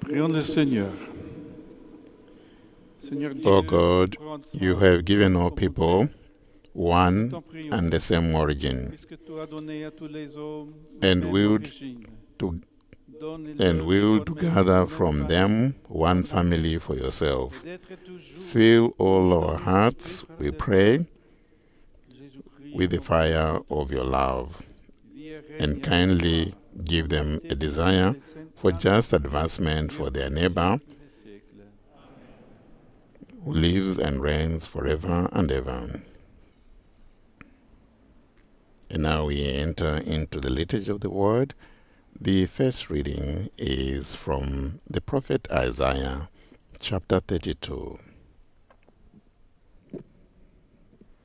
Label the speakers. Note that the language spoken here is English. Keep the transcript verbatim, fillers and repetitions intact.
Speaker 1: Prions le Seigneur. Seigneur
Speaker 2: O
Speaker 1: Dieu,
Speaker 2: God, you have given all people one
Speaker 1: t'en prions,
Speaker 2: and the same origin,
Speaker 1: puisque tu as donné à tous les hommes
Speaker 2: and
Speaker 1: la même
Speaker 2: willed
Speaker 1: origine.
Speaker 2: to
Speaker 1: Donne-leur
Speaker 2: and
Speaker 1: de
Speaker 2: willed to
Speaker 1: former
Speaker 2: gather
Speaker 1: une
Speaker 2: from
Speaker 1: même
Speaker 2: them one
Speaker 1: famille,
Speaker 2: family for
Speaker 1: et
Speaker 2: yourself.
Speaker 1: d'être toujours
Speaker 2: Fill all
Speaker 1: unis
Speaker 2: our
Speaker 1: dans
Speaker 2: hearts,
Speaker 1: l'esprit
Speaker 2: we
Speaker 1: fraternel.
Speaker 2: pray,
Speaker 1: Jésus-Christ,
Speaker 2: with the
Speaker 1: ton
Speaker 2: fire
Speaker 1: Fils,
Speaker 2: of your love,
Speaker 1: vie et
Speaker 2: and
Speaker 1: règne avec
Speaker 2: kindly
Speaker 1: toi,
Speaker 2: give
Speaker 1: dans la
Speaker 2: them a
Speaker 1: tête
Speaker 2: desire
Speaker 1: des saints
Speaker 2: for
Speaker 1: âmes,
Speaker 2: just advancement for their neighbor,
Speaker 1: siècles des siècles.
Speaker 2: who lives and reigns forever and ever. And now we enter into the liturgy of the word. The first reading is from the prophet Isaiah, chapter thirty-two.